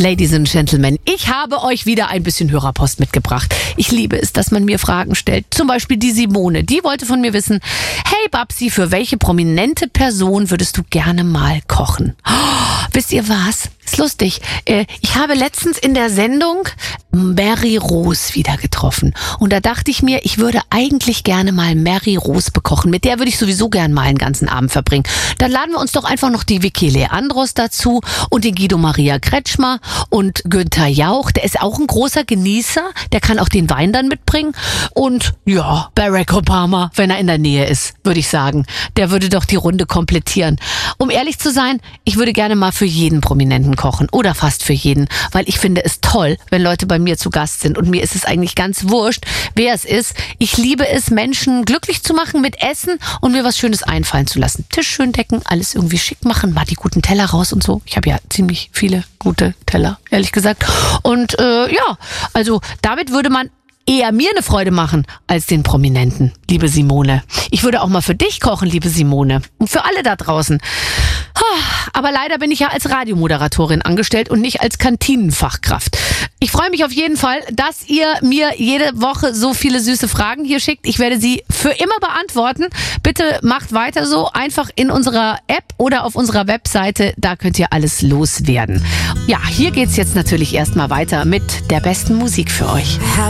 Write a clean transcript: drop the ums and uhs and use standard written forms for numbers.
Ladies and Gentlemen, ich habe euch wieder ein bisschen Hörerpost mitgebracht. Ich liebe es, dass man mir Fragen stellt. Zum Beispiel die Simone, die wollte von mir wissen, hey Babsi, für welche prominente Person würdest du gerne mal kochen? Oh, wisst ihr was? Ist lustig. Ich habe letztens in der Sendung Mary Rose wieder getroffen. Und da dachte ich mir, ich würde eigentlich gerne mal Mary Rose bekochen. Mit der würde ich sowieso gern mal einen ganzen Abend verbringen. Dann laden wir uns doch einfach noch die Vicky Leandros dazu und den Guido Maria Kretschmer und Günther Jauch. Der ist auch ein großer Genießer. Der kann auch den Wein dann mitbringen. Und ja, Barack Obama, wenn er in der Nähe ist, würde ich sagen. Der würde doch die Runde komplettieren. Um ehrlich zu sein, ich würde gerne mal für jeden Prominenten kochen oder fast für jeden, weil ich finde es toll, wenn Leute bei mir zu Gast sind und mir ist es eigentlich ganz wurscht, wer es ist. Ich liebe es, Menschen glücklich zu machen mit Essen und mir was Schönes einfallen zu lassen. Tisch schön decken, alles irgendwie schick machen, mal die guten Teller raus und so. Ich habe ja ziemlich viele gute Teller, ehrlich gesagt. Und ja, also damit würde man eher mir eine Freude machen als den Prominenten, liebe Simone. Ich würde auch mal für dich kochen, liebe Simone. Und für alle da draußen. Aber leider bin ich ja als Radiomoderatorin angestellt und nicht als Kantinenfachkraft. Ich freue mich auf jeden Fall, dass ihr mir jede Woche so viele süße Fragen hier schickt. Ich werde sie für immer beantworten. Bitte macht weiter so, einfach in unserer App oder auf unserer Webseite. Da könnt ihr alles loswerden. Ja, hier geht's jetzt natürlich erstmal weiter mit der besten Musik für euch.